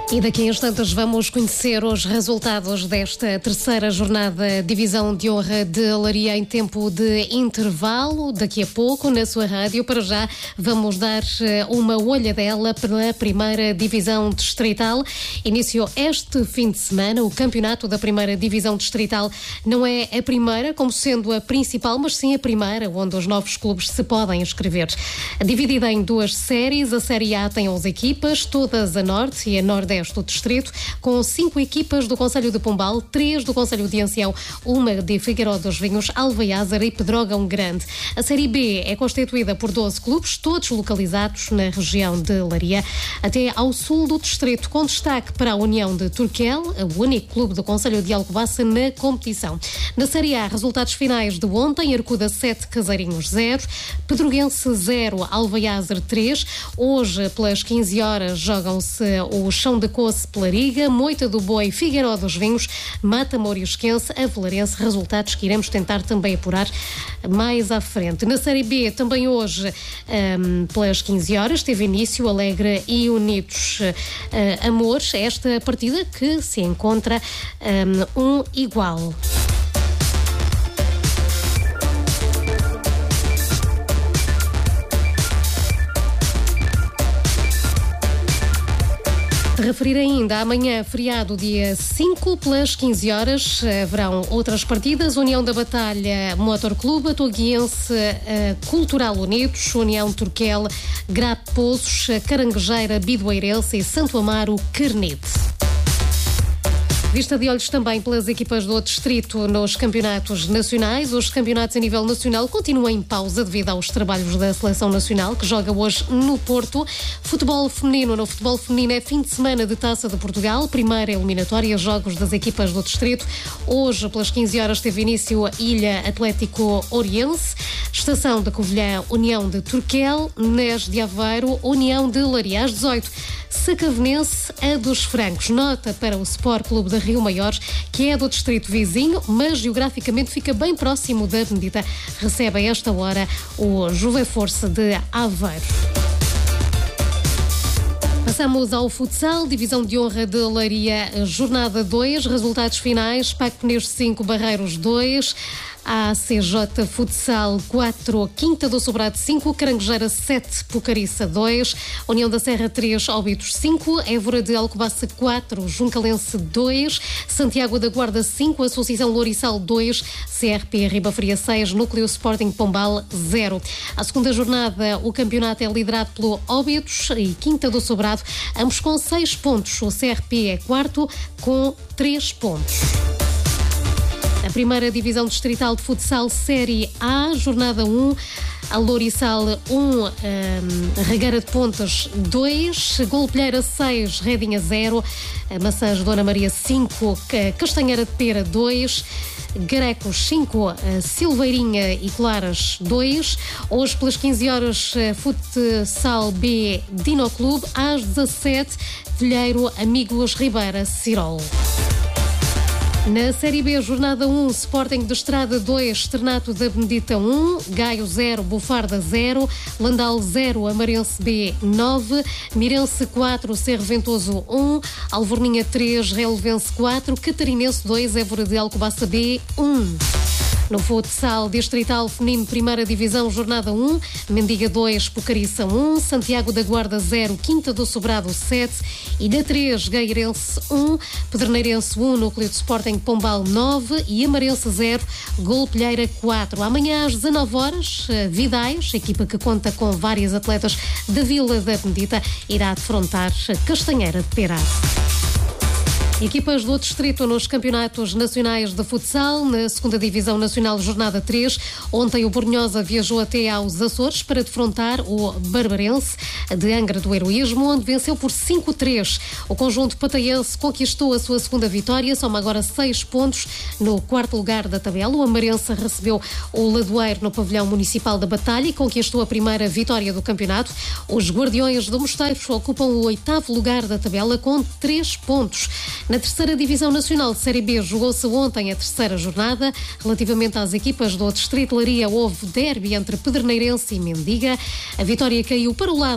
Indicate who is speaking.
Speaker 1: E daqui a instantes vamos conhecer os resultados desta terceira jornada Divisão de Honra de Leiria em tempo de intervalo. Daqui a pouco na sua rádio. Para já vamos dar uma olhadela pela primeira Divisão Distrital. Iniciou este fim de semana o campeonato da primeira Divisão Distrital. Não é a primeira como sendo a principal, mas sim a primeira onde os novos clubes se podem inscrever. Dividida em duas séries, a Série A tem 11 equipas, todas a Norte e a Nordeste do distrito, com 5 equipas do concelho de Pombal, 3 do concelho de Ancião, uma de Figueiró dos Vinhos, Alvaiázar e Pedrógão Grande. A Série B é constituída por 12 clubes, todos localizados na região de Leiria, até ao sul do distrito, com destaque para a União de Turquel, o único clube do concelho de Alcobaça na competição. Na Série A, resultados finais de ontem: Arcuda 7, Caseirinhos 0, Pedroguense 0, Alvaiázar 3. Hoje, pelas 15 horas, jogam-se o Chão de Coce, Pelariga, Moita do Boi, Figueiró dos Vinhos, Mata-Moro e Esquense, Avelarense. Resultados que iremos tentar também apurar mais à frente. Na Série B, também hoje, pelas 15 horas, teve início Alegre e Unidos Amores. Esta partida que se encontra igual. Referir ainda, amanhã, feriado, dia 5, pelas 15 horas, haverão outras partidas: União da Batalha, Motor Clube, Atoguiense, Cultural Unidos, União Turquel, Grape Pozos, Caranguejeira, Bidoeirense e Santo Amaro, Carnete. Vista de olhos também pelas equipas do distrito nos campeonatos nacionais. Os campeonatos a nível nacional continuam em pausa devido aos trabalhos da Seleção Nacional, que joga hoje no Porto. Futebol feminino. No futebol feminino é fim de semana de Taça de Portugal, primeira eliminatória, jogos das equipas do distrito. Hoje, pelas 15 horas, teve início a Ilha Atlético Oriense, Estação de Covilhã, União de Turquel, Nes de Aveiro, União de Leiria. Às 18, Sacavenense, a dos Francos. Nota para o Sport Clube de Rio Maior, que é do distrito vizinho, mas geograficamente fica bem próximo da Benedita. Recebe a esta hora o Juveforce de Aveiro. Passamos ao futsal, Divisão de Honra de Leiria, jornada 2, resultados finais: Pac Pneus 5, Barreiros 2, ACJ Futsal 4, Quinta do Sobrado 5, Caranguejeira 7, Pucariça 2, União da Serra 3, Óbidos 5, Évora de Alcobaça 4, Juncalense 2, Santiago da Guarda 5, Associação Lourissal 2, CRP Ribafria 6, Núcleo Sporting Pombal 0. A segunda jornada, o campeonato é liderado pelo Óbidos e Quinta do Sobrado, ambos com 6 pontos. O CRP é quarto com 3 pontos. A primeira Divisão Distrital de Futsal Série A, jornada 1, a Lourissal 1, Regueira de Pontas 2, Golpilheira 6, Redinha 0, Maçãs Dona Maria 5, Castanheira de Pera 2, Garecos 5, Silveirinha e Claras 2. Hoje, pelas 15 horas, Futsal B, Dino Clube. Às 17, Telheiro Amigos Ribeira Cirol. Na Série B, jornada 1, Sporting de Estrada 2, Externato da Benedita 1, Gaio 0, Bufarda 0, Landal 0, Amarense B 9, Mirense 4, Cerro Ventoso 1, Alvorninha 3, Relvense 4, Catarinense 2, Évora de Alcobaça B 1. No futsal distrital feminino, primeira divisão, jornada 1, Mendiga 2, Pucariça 1, Santiago da Guarda 0, Quinta do Sobrado 7 e na 3, Gueirense 1, Pederneirense 1, Núcleo de Sporting Pombal 9 e Amarense 0, Golpilheira 4. Amanhã às 19 horas, Vidais, equipa que conta com várias atletas da Vila da Benedita, irá defrontar Castanheira de Pera. Equipas do distrito nos campeonatos nacionais de futsal. Na segunda divisão nacional, jornada 3, ontem o Bornhosa viajou até aos Açores para defrontar o Barbarense de Angra do Heroísmo, onde venceu por 5-3. O conjunto pataiense conquistou a sua segunda vitória, soma agora 6 pontos no quarto lugar da tabela. O Amarense recebeu o Ladoeiro no pavilhão municipal da Batalha e conquistou a primeira vitória do campeonato. Os Guardiões do Mosteiro ocupam o 8º lugar da tabela com 3 pontos. Na terceira divisão nacional de Série B, jogou-se ontem a terceira jornada. Relativamente às equipas do distrito de Leiria, houve derby entre Pederneirense e Mendiga. A vitória caiu para o lado